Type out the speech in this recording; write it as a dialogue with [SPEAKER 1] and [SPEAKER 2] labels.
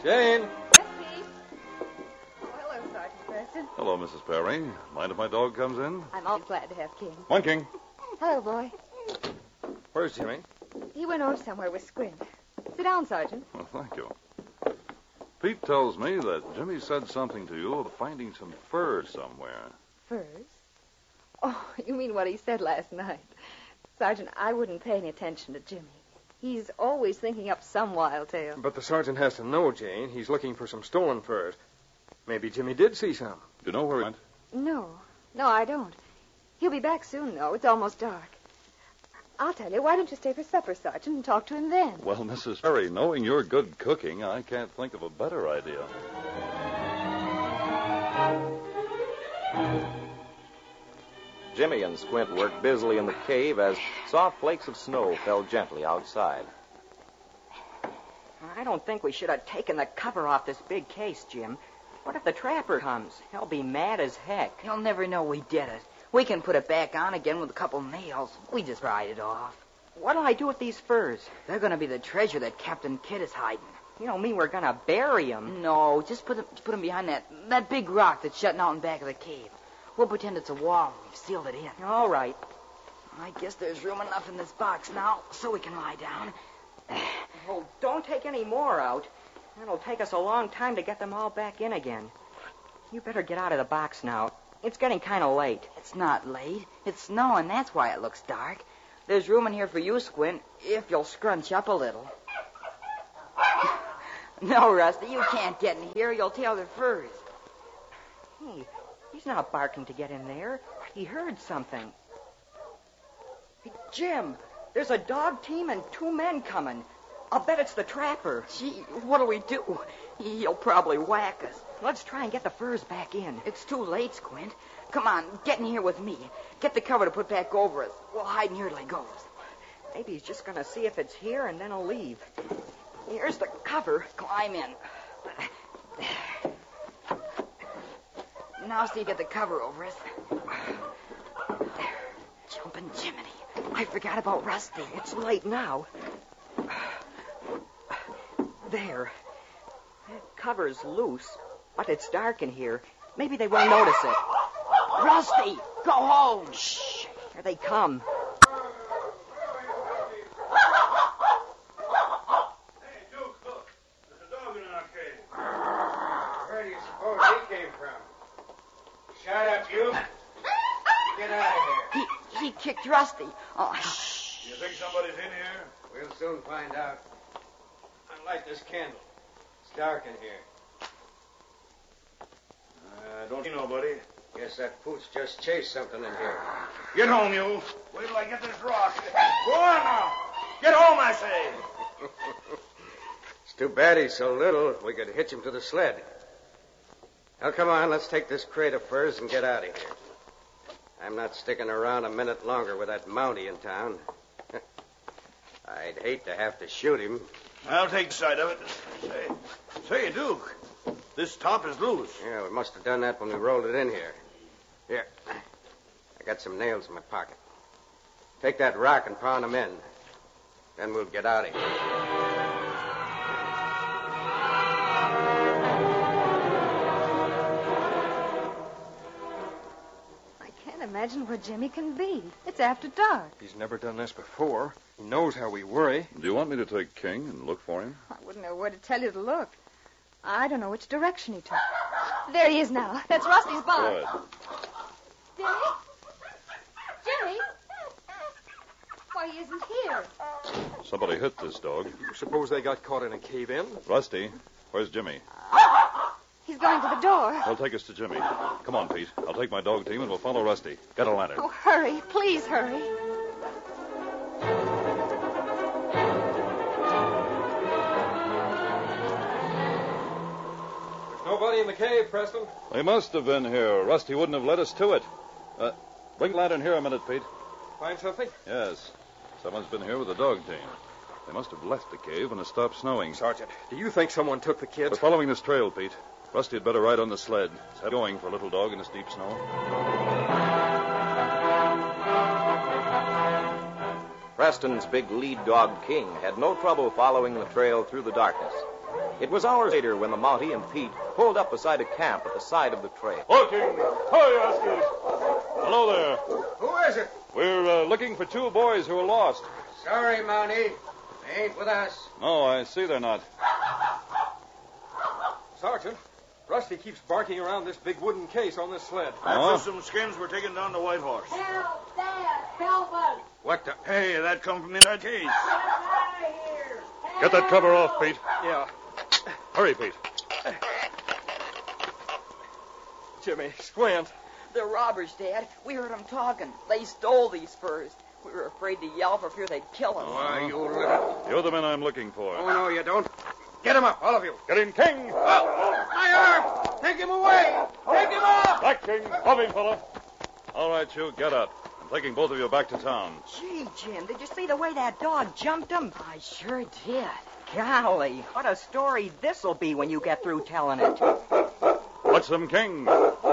[SPEAKER 1] Jane!
[SPEAKER 2] Yes, Pete. Oh, hello, Sergeant Preston.
[SPEAKER 3] Hello, Mrs. Perry. Mind if my dog comes in?
[SPEAKER 2] I'm always glad to have King.
[SPEAKER 3] One King.
[SPEAKER 2] Hello, boy.
[SPEAKER 1] Where's Jimmy?
[SPEAKER 2] He went over somewhere with Squint. Sit down, Sergeant.
[SPEAKER 3] Well, thank you. Pete tells me that Jimmy said something to you about finding some fur somewhere.
[SPEAKER 2] Furs? Oh, you mean what he said last night. Sergeant, I wouldn't pay any attention to Jimmy. He's always thinking up some wild tale.
[SPEAKER 1] But the sergeant has to know, Jane. He's looking for some stolen furs. Maybe Jimmy did see some.
[SPEAKER 3] Do you know where he went?
[SPEAKER 2] No, I don't. He'll be back soon, though. It's almost dark. I'll tell you, why don't you stay for supper, Sergeant, and talk to him then?
[SPEAKER 3] Well, Mrs. Perry, knowing your good cooking, I can't think of a better idea.
[SPEAKER 4] Jimmy and Squint worked busily in the cave as soft flakes of snow fell gently outside.
[SPEAKER 5] I don't think we should have taken the cover off this big case, Jim. What if the trapper comes? He'll be mad as heck.
[SPEAKER 6] He'll never know we did it. We can put it back on again with a couple nails. We just pried it off.
[SPEAKER 5] What'll I do with these furs?
[SPEAKER 6] They're going to be the treasure that Captain Kidd is hiding.
[SPEAKER 5] You don't mean we're going to bury them?
[SPEAKER 6] No, just put them behind that big rock that's shutting out in back of the cave. We'll pretend it's a wall. We've sealed it in.
[SPEAKER 5] All right.
[SPEAKER 6] I guess there's room enough in this box now so we can lie down.
[SPEAKER 5] Oh, don't take any more out. It'll take us a long time to get them all back in again. You better get out of the box now. It's getting kind of late.
[SPEAKER 6] It's not late. It's snowing. That's why it looks dark. There's room in here for you, Squint, if you'll scrunch up a little. No, Rusty, you can't get in here. You'll tear the furs.
[SPEAKER 5] Hey, he's not barking to get in there. He heard something. Hey, Jim, there's a dog team and 2 men coming. I'll bet it's the trapper.
[SPEAKER 6] Gee, what'll we do? He'll probably whack us.
[SPEAKER 5] Let's try and get the furs back in.
[SPEAKER 6] It's too late, Squint. Come on, get in here with me. Get the cover to put back over us. We'll hide in here till he goes.
[SPEAKER 5] Maybe he's just going to see if it's here and then he'll leave. Here's the cover.
[SPEAKER 6] Climb in. Now, Steve, get the cover over us. There. Jumping Jiminy. I forgot about Rusty.
[SPEAKER 5] It's late now. There. That cover's loose, but it's dark in here. Maybe they won't notice it.
[SPEAKER 6] Rusty, go home.
[SPEAKER 5] Shh. Here they come.
[SPEAKER 7] Hey, Duke, look. There's a dog in our cave.
[SPEAKER 1] Where do you suppose he came from? Shut up, you. Get out of here.
[SPEAKER 6] He kicked Rusty. Oh, shh.
[SPEAKER 7] You think somebody's in here?
[SPEAKER 1] We'll soon find out. Light this candle. It's dark in here.
[SPEAKER 7] Don't see nobody.
[SPEAKER 1] Guess that poot's just chased something in here.
[SPEAKER 7] Get home, you. Wait till I get this rock. Go on now. Get home, I say.
[SPEAKER 1] It's too bad he's so little. We could hitch him to the sled. Now, come on. Let's take this crate of furs and get out of here. I'm not sticking around a minute longer with that Mountie in town. I'd hate to have to shoot him.
[SPEAKER 7] I'll take sight of it. Say, Duke, this top is loose.
[SPEAKER 1] Yeah, we must have done that when we rolled it in here. Here. I got some nails in my pocket. Take that rock and pound them in. Then we'll get out of here.
[SPEAKER 2] I can't imagine where Jimmy can be. It's after dark.
[SPEAKER 1] He's never done this before. He knows how we worry.
[SPEAKER 3] Do you want me to take King and look for him?
[SPEAKER 2] I wouldn't know where to tell you to look. I don't know which direction he took. There he is now. That's Rusty's box.
[SPEAKER 3] Good.
[SPEAKER 2] Jimmy? Jimmy? Why, he isn't here.
[SPEAKER 3] Somebody hit this dog.
[SPEAKER 1] Suppose they got caught in a cave-in?
[SPEAKER 3] Rusty, where's Jimmy?
[SPEAKER 2] He's going to the door.
[SPEAKER 3] He'll take us to Jimmy. Come on, Pete. I'll take my dog team and we'll follow Rusty. Get a lantern.
[SPEAKER 2] Oh, hurry. Please hurry.
[SPEAKER 1] Nobody in the cave, Preston.
[SPEAKER 3] They must have been here. Rusty wouldn't have led us to it. Bring the lantern here a minute, Pete.
[SPEAKER 1] Find something?
[SPEAKER 3] Yes. Someone's been here with a dog team. They must have left the cave when it stopped snowing.
[SPEAKER 1] Sergeant, do you think someone took the kids?
[SPEAKER 3] We're following this trail, Pete. Rusty had better ride on the sled. It's heavy going for a little dog in this deep snow.
[SPEAKER 4] Preston's big lead dog, King, had no trouble following the trail through the darkness. It was hours later when the Mountie and Pete pulled up beside a camp at the side of the trail.
[SPEAKER 3] Looking. Hi, Huskies. Hello there.
[SPEAKER 1] Who is it?
[SPEAKER 3] We're looking for two boys who are lost.
[SPEAKER 1] Sorry, Mountie. They ain't with us.
[SPEAKER 3] No, I see they're not.
[SPEAKER 8] Sergeant, Rusty keeps barking around this big wooden case on this sled.
[SPEAKER 7] That's some skins we're taking down to White Horse.
[SPEAKER 9] Help, Dad! Help us!
[SPEAKER 1] What the...
[SPEAKER 7] Hey, that come from in that case.
[SPEAKER 9] Get us out of here!
[SPEAKER 3] Get that cover off, Pete.
[SPEAKER 8] Yeah.
[SPEAKER 3] Hurry, Pete.
[SPEAKER 8] Jimmy, Squint.
[SPEAKER 5] They're robbers, Dad. We heard them talking. They stole these furs. We were afraid to yell for fear they'd kill us.
[SPEAKER 1] Why, you little...
[SPEAKER 3] You're the men I'm looking for.
[SPEAKER 1] Oh, no, you don't. Get him up, all of you.
[SPEAKER 3] Get in, King.
[SPEAKER 1] Oh, my arm! Take him away! Take him up!
[SPEAKER 3] Back, King. Coming, fella. All right, you, get up. I'm taking both of you back to town.
[SPEAKER 5] Gee, Jim, did you see the way that dog jumped him?
[SPEAKER 6] I sure did.
[SPEAKER 5] Golly, what a story this'll be when you get through telling it.
[SPEAKER 3] Watch them, King.